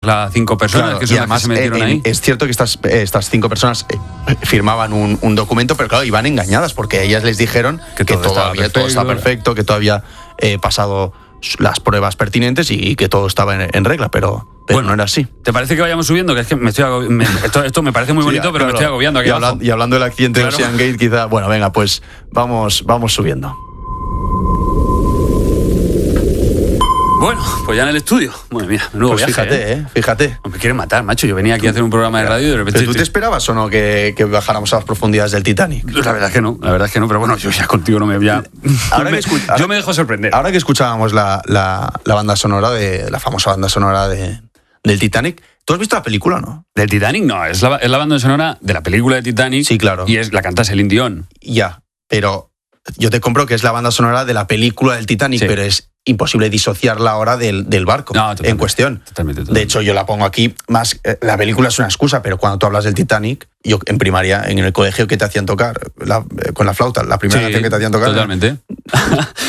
las 5 personas, claro, que son y además, las que se metieron ahí. Es cierto que estas 5 personas firmaban un documento, pero claro, iban engañadas porque ellas les dijeron que todo está perfecto, que todo había pasado las pruebas pertinentes y que todo estaba en regla, pero bueno, no era así. ¿Te parece que vayamos subiendo? Que es que esto me parece muy bonito, pero claro, me estoy agobiando aquí abajo. Y hablando del accidente de Ocean Gate, quizá, bueno, venga, pues vamos subiendo. Bueno, pues ya en el estudio. Bueno, mira, menudo pues viaje, fíjate. Me quieren matar, macho. Yo venía aquí a hacer un programa de radio y de repente... ¿Pero tú te esperabas o no que bajáramos a las profundidades del Titanic? La verdad es que no, pero bueno, yo ya contigo no me... yo me dejo sorprender. Ahora que escuchábamos la banda sonora, la famosa banda sonora del Titanic, ¿tú has visto la película o no? ¿Del Titanic? No, es la banda sonora de la película de Titanic. Sí, claro. Y la canta Celine Dion. Ya, pero yo te compro que es la banda sonora de la película del Titanic, sí, pero es imposible disociarla ahora del barco en cuestión. Totalmente. De hecho, yo la pongo aquí más... la película es una excusa, pero cuando tú hablas del Titanic, yo en primaria, en el colegio, ¿qué te hacían tocar? Con la flauta, la primera canción que te hacían tocar. Totalmente.